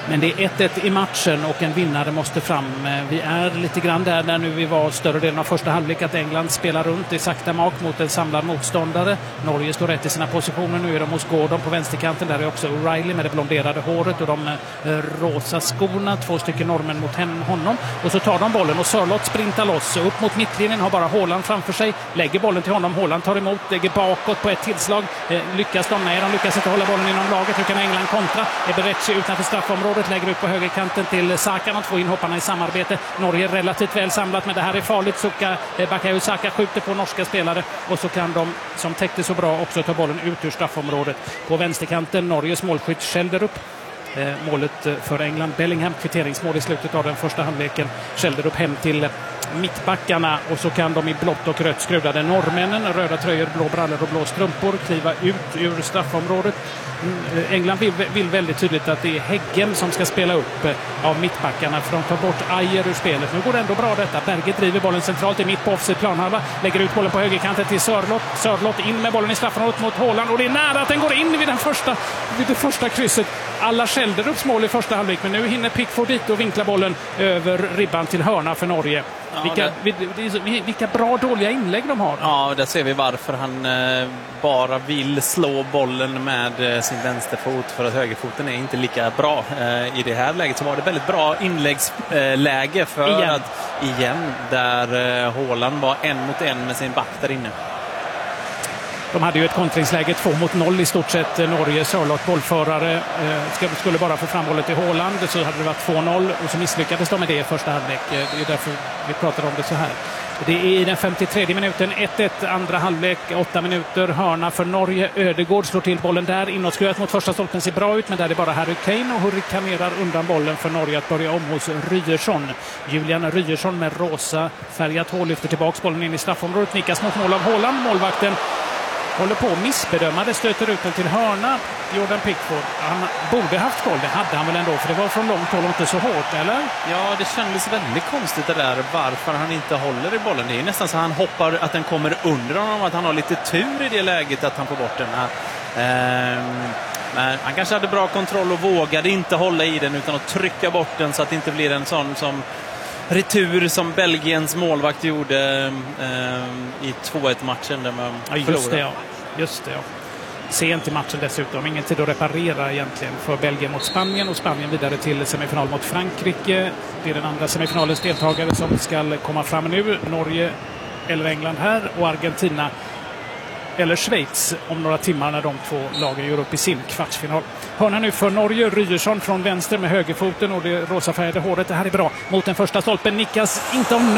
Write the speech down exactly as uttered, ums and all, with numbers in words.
Men det är ett ett i matchen och en vinnare måste fram. Vi är lite grann där när nu vi var större delen av första halvlek att England spelar runt i sakta mak mot en samlad motståndare. Norge står rätt i sina positioner. Nu är de hos Gordon på vänsterkanten. Där är också O'Reilly med det blonderade håret och de rosa skorna. Två stycken norrmän mot honom. Och så tar de bollen och Sörloth sprintar loss. Upp mot mittlinjen har bara Haaland framför sig. Lägger bollen till honom. Haaland tar emot. Lägger bakåt på ett tillslag. Lyckas de? Nej, de lyckas inte hålla bollen inom laget. Nu kan England kontra. Eberechi utanför straffområdet. Lägger ut på högerkanten till Saka. De två inhopparna i samarbete. Norge är relativt väl samlat, men det här är farligt. Suka, Bakayo Saka skjuter på norska spelare och så kan de, som täckte så bra, också ta bollen ut ur straffområdet. På vänsterkanten Norges målskytt Schjelderup. Eh, målet för England. Bellingham kvitteringsmål i slutet av den första halvleken. Schjelderup hem till mittbackarna och så kan de i blått och rött skruvade norrmännen, röda tröjor, blå brallor och blå strumpor kliva ut ur straffområdet. England vill, vill väldigt tydligt att det är Häggen som ska spela upp av mittbackarna för att ta bort Ajer ur spelet. Nu går det ändå bra detta. Berge driver bollen centralt i mitt på offside planhalva, lägger ut bollen på högerkanten till Sörloth. Sörloth in med bollen i straffområdet mot Haaland och det är nära att den går in vid, den första, vid det första krysset. Alla Schjelderups mål i första halvlek, men nu hinner Pickford dit och vinkla bollen över ribban till hörna för Norge. Ja, vilka, det... vilka bra dåliga inlägg de har. Ja, där ser vi varför han eh, bara vill slå bollen med eh, sin vänsterfot, för att högerfoten är inte lika bra. Eh, I det här läget så var det väldigt bra inläggsläge eh, för igen. att igen där eh, Haaland var en mot en med sin back där inne. De hade ju ett kontringsläge två mot noll i stort sett. Norge, Sörloth, bollförare, eh, skulle bara få fram bollen till Haaland, så hade det varit två noll och så misslyckades de med det i första halvlek. Det är därför vi pratar om det så här. Det är i den femtiotredje minuten, ett ett, andra halvlek, åtta minuter, hörna för Norge. Ödegård slår till bollen där, inåtskruvat mot första stolpen, ser bra ut, men där är det bara Harry Kane och hurrikanerar undan bollen för Norge att börja om hos Ryerson. Julian Ryerson med rosa färgat hår lyfter tillbaks bollen in i straffområdet, nickas mot mål av Haaland. Målvakten håller på att missbedöma det, stöter ut den till hörna. Jordan Pickford, han borde haft koll, det hade han väl ändå, för det var från långt håll och inte så hårt, eller? Ja, det kändes väldigt konstigt det där, varför han inte håller i bollen. Det är nästan så han hoppar, att den kommer under honom, att han har lite tur i det läget att han får bort den här. Ehm, men han kanske hade bra kontroll och vågade inte hålla i den utan att trycka bort den så att det inte blir en sån som retur som Belgiens målvakt gjorde eh, i två ett-matchen där man ja, just det, ja. Just det, ja. Sent i matchen dessutom. Ingen tid att reparera egentligen för Belgien mot Spanien och Spanien vidare till semifinal mot Frankrike. Det är den andra semifinalens deltagare som ska komma fram nu. Norge eller England här och Argentina eller Schweiz om några timmar när de två lagen gör upp i sin kvartsfinal. Hörna nu för Norge, Ryerson från vänster med högerfoten och det rosafärgade håret. Det här är bra. Mot den första stolpen nickas inte av